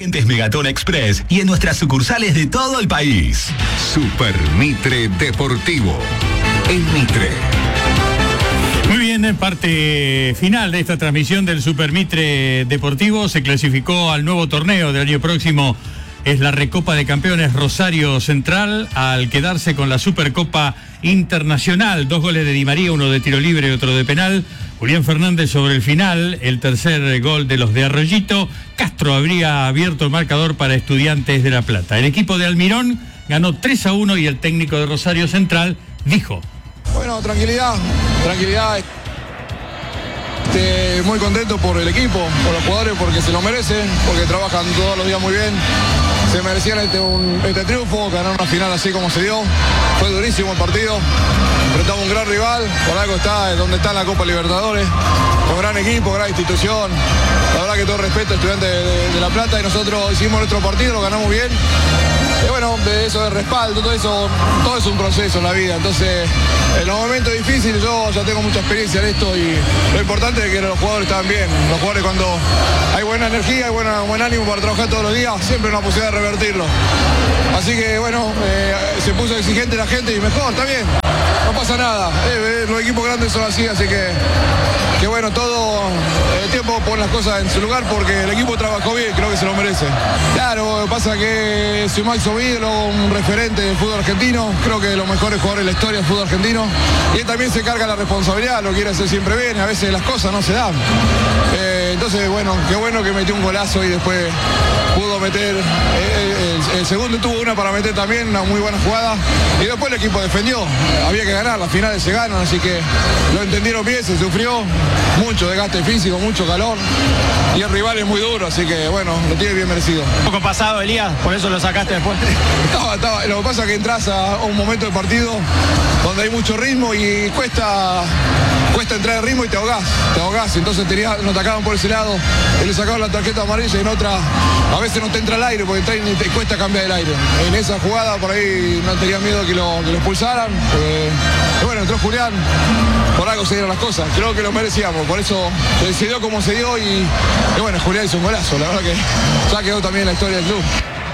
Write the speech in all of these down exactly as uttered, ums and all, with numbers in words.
Megatón Express y en nuestras sucursales de todo el país. Super Mitre Deportivo. El Mitre. Muy bien, parte final de esta transmisión del Super Mitre Deportivo. Se clasificó al nuevo torneo del año próximo. Es la Recopa de Campeones Rosario Central, al quedarse con la Supercopa Internacional. Dos goles de Di María, uno de tiro libre y otro de penal. Julián Fernández sobre el final, el tercer gol de los de Arroyito. Castro habría abierto el marcador para Estudiantes de La Plata. El equipo de Almirón ganó tres a uno y el técnico de Rosario Central dijo: Bueno, tranquilidad, tranquilidad. Este, muy contento por el equipo, por los jugadores, porque se lo merecen, porque trabajan todos los días muy bien. Se merecían este, un, este triunfo, ganar una final así como se dio. Fue durísimo el partido, enfrentamos a un gran rival, por algo está donde está la Copa Libertadores, con gran equipo, gran institución. La verdad que todo respeto a Estudiantes de, de, de La Plata, y nosotros hicimos nuestro partido, lo ganamos bien. Y bueno, de eso de respaldo, todo eso, todo es un proceso en la vida. Entonces, en los momentos difíciles, yo ya tengo mucha experiencia en esto, y lo importante es que los jugadores están bien. Los jugadores, cuando hay buena energía, hay buena, buen ánimo para trabajar todos los días, siempre hay una posibilidad de revertirlo. Así que bueno, eh, se puso exigente la gente y mejor, está bien, no pasa nada. Eh, eh, los equipos grandes son así, así que, que bueno, todo el tiempo pone las cosas en su lugar, porque el equipo trabajó bien, creo que se lo merece. Claro, pasa que soy Maxo Vidro, un referente del fútbol argentino, creo que de los mejores jugadores de la historia del fútbol argentino, y él también se carga la responsabilidad, lo quiere hacer siempre bien, a veces las cosas no se dan. Eh, entonces, bueno, qué bueno que metió un golazo y después pudo meter, eh, el, el segundo tuvo una para meter también, una muy buena jugada, y después el equipo defendió, había que ganar, las finales se ganan, así que lo entendieron bien, se sufrió, mucho desgaste físico, mucho calor, y el rival es muy duro, así que bueno, lo tiene bien merecido. Un poco pasado, Elías, por eso lo sacaste después. Estaba, estaba, lo que pasa es que entras a un momento del partido donde hay mucho ritmo y cuesta, cuesta entrar el ritmo y te ahogás, te ahogás, entonces tenía, nos atacaban por ese lado, y le sacaban la tarjeta amarilla, y en otra a veces no te entra el aire porque te, te cuesta cambiar el aire. En esa jugada por ahí no tenía miedo que lo, que lo expulsaran, eh, y bueno, entró Julián, por algo se dieron las cosas, creo que lo merecíamos, por eso se dio como se dio, y, y bueno, Julián hizo un golazo, la verdad que ya quedó también en la historia del club.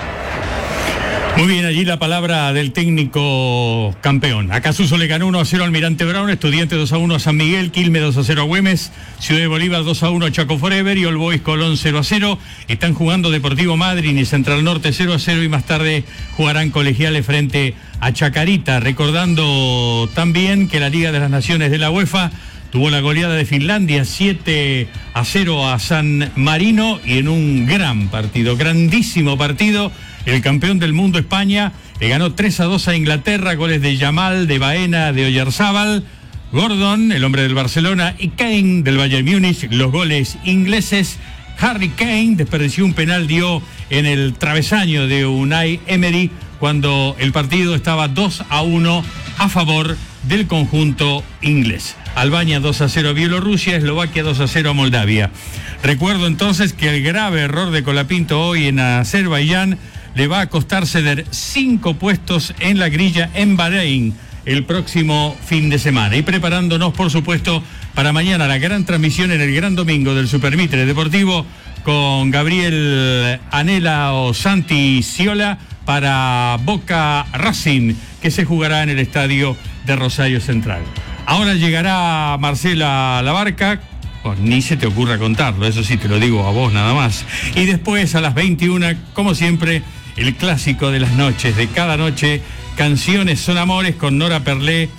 Muy bien, allí la palabra del técnico campeón. Acasuso le ganó uno a cero al Almirante Brown, Estudiantes dos a uno a San Miguel, Quilmes dos a cero a Güemes, Ciudad de Bolívar dos a uno a Chaco Forever y All Boys Colón cero a cero. Están jugando Deportivo Madryn y Central Norte cero a cero, y más tarde jugarán Colegiales frente a Chacarita. Recordando también que la Liga de las Naciones de la UEFA tuvo la goleada de Finlandia siete a cero a San Marino, y en un gran partido, grandísimo partido, el campeón del mundo España le ganó tres a dos a Inglaterra, goles de Yamal, de Baena, de Oyarzábal, Gordon, el hombre del Barcelona, y Kane del Bayern Múnich, los goles ingleses. Harry Kane desperdició un penal, dio en el travesaño de Unai Emery cuando el partido estaba dos a uno a favor del conjunto inglés. Albania dos a cero a Bielorrusia, Eslovaquia dos a cero a Moldavia. Recuerdo entonces que el grave error de Colapinto hoy en Azerbaiyán le va a costar ceder cinco puestos en la grilla en Bahrein el próximo fin de semana. Y preparándonos, por supuesto, para mañana la gran transmisión en el Gran Domingo del Super Mitre Deportivo con Gabriel Anela o Santi Sciolà para Boca Racing, que se jugará en el estadio de Rosario Central. Ahora llegará Marcela Labarca. Pues ni se te ocurra contarlo, eso sí te lo digo a vos nada más. Y después a las veintiuna, como siempre, el clásico de las noches, de cada noche, Canciones son Amores con Nora Perlé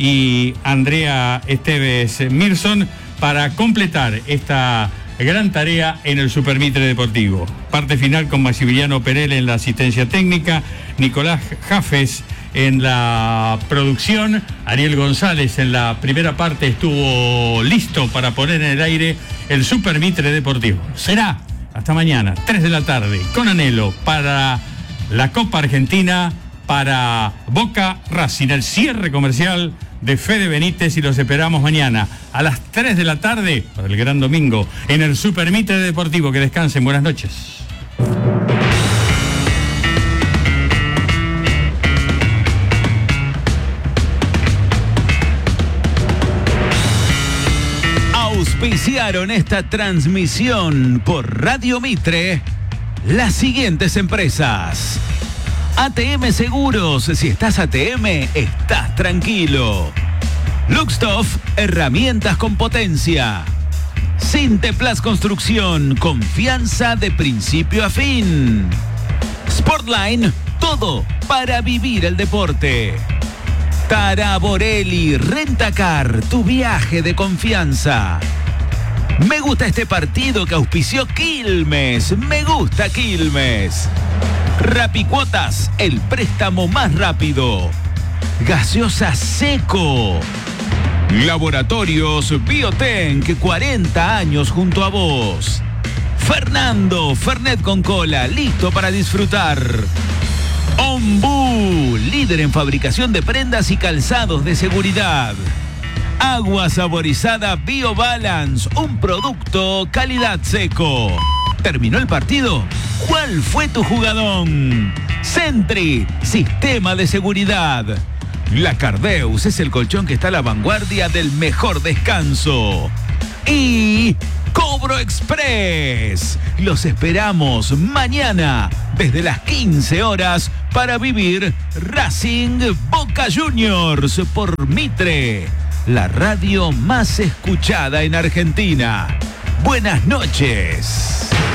y Andrea Esteves Mirson, para completar esta gran tarea en el Super Mitre Deportivo. Parte final con Maximiliano Perel en la asistencia técnica, Nicolás Jafes en la producción, Ariel González en la primera parte estuvo listo para poner en el aire el Super Mitre Deportivo. Será hasta mañana, tres de la tarde, con anhelo para la Copa Argentina, para Boca Racing, el cierre comercial de Fede Benítez, y los esperamos mañana a las tres de la tarde para el Gran Domingo en el Super Mitre Deportivo. Que descansen, buenas noches. Auspiciaron esta transmisión por Radio Mitre, las siguientes empresas. A T M Seguros, si estás A T M, estás tranquilo. Luxtoff, herramientas con potencia. Sinteplas Construcción, confianza de principio a fin. Sportline, todo para vivir el deporte. Taraborelli, Rentacar, tu viaje de confianza. Me gusta este partido que auspició Quilmes. Me gusta Quilmes. Rapicuotas, el préstamo más rápido. Gaseosa Seco. Laboratorios Biotenc, cuarenta años junto a vos. Fernando, Fernet con cola, listo para disfrutar. Ombú, líder en fabricación de prendas y calzados de seguridad. Agua saborizada BioBalance, un producto calidad Seco. ¿Terminó el partido? ¿Cuál fue tu jugadón? Sentry, sistema de seguridad. La Cardeus es el colchón que está a la vanguardia del mejor descanso. Y Cobro Express. Los esperamos mañana desde las quince horas para vivir Racing Boca Juniors por Mitre, la radio más escuchada en Argentina. Buenas noches.